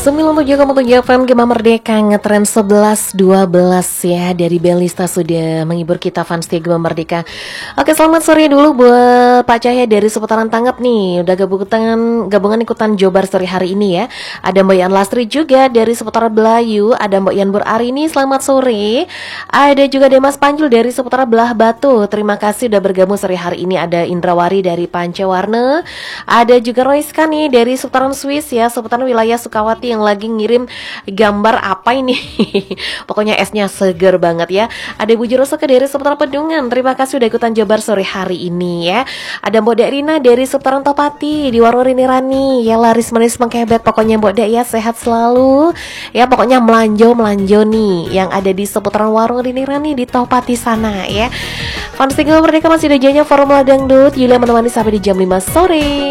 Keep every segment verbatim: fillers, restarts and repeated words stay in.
sembilan puluh tujuh koma tujuh F M Gema Merdeka ngetren sebelas dua belas ya. Dari Belista sudah menghibur kita fans di Gema Merdeka. Oke, selamat sore dulu buat Pak Cahya dari seputaran Tanggap nih. Udah gabungan gabungan ikutan Jobar sore hari ini ya. Ada Mbak Yan Lastri juga dari seputaran Belayu. Ada Mbak Yan Burarini, selamat sore. Ada juga Demas Panjul dari seputaran Belah Batu. Terima kasih udah bergabung sore hari ini. Ada Indrawari dari Pancewarna. Ada juga Royska nih dari seputaran Swiss ya, seputaran wilayah Sukawati yang lagi ngirim gambar apa ini. Pokoknya esnya seger banget ya. Ada Ibu Jurosoke dari seputaran Pedungan. Terima kasih udah ikutan Jabar sore hari ini ya. Ada Mbok Dek Rina dari seputaran Topati di Warung Rini Rani. Ya laris manis mengkebet. Pokoknya Mbok Dek ya sehat selalu. Ya pokoknya melanjo melanjo nih yang ada di seputaran Warung Rini Rani di Topati sana ya. Fans Gema Merdeka masih ada jadinya Formula Dangdut. Yulia menemani sampai di jam lima sore.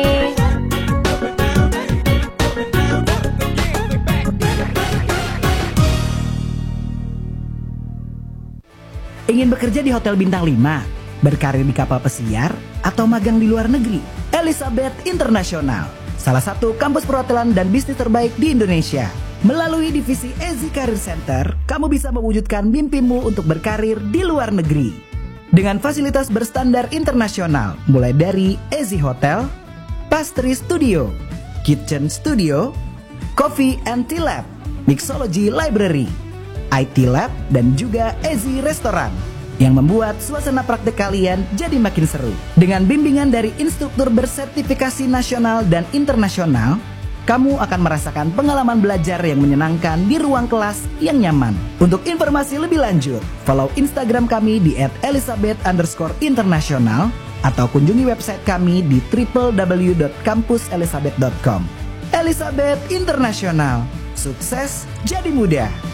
Ingin bekerja di Hotel Bintang lima, berkarir di kapal pesiar, atau magang di luar negeri? Elizabeth International, salah satu kampus perhotelan dan bisnis terbaik di Indonesia. Melalui divisi Ezi Career Center, kamu bisa mewujudkan mimpimu untuk berkarir di luar negeri. Dengan fasilitas berstandar internasional, mulai dari Ezi Hotel, Pastry Studio, Kitchen Studio, Coffee and Tea Lab, Mixology Library, I T Lab, dan juga Ezi Restoran yang membuat suasana praktek kalian jadi makin seru. Dengan bimbingan dari instruktur bersertifikasi nasional dan internasional, kamu akan merasakan pengalaman belajar yang menyenangkan di ruang kelas yang nyaman. Untuk informasi lebih lanjut, follow Instagram kami di et elizabeth underscore international atau kunjungi website kami di w w w dot kampus elizabeth dot com. Elizabeth International, sukses jadi mudah.